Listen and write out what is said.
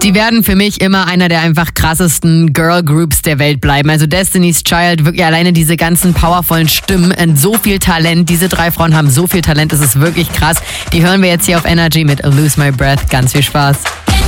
Die werden für mich immer einer der einfach krassesten Girl Groups der Welt bleiben. Also Destiny's Child, wirklich alleine diese ganzen powervollen Stimmen und so viel Talent. Diese 3 Frauen haben so viel Talent, das ist wirklich krass. Die hören wir jetzt hier auf Energy mit Lose My Breath. Ganz viel Spaß.